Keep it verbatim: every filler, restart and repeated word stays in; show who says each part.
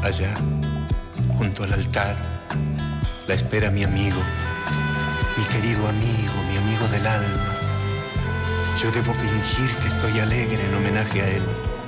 Speaker 1: Allá, junto al altar, la espera mi amigo, mi querido amigo, mi amigo del alma. Yo debo fingir que estoy alegre en homenaje a él.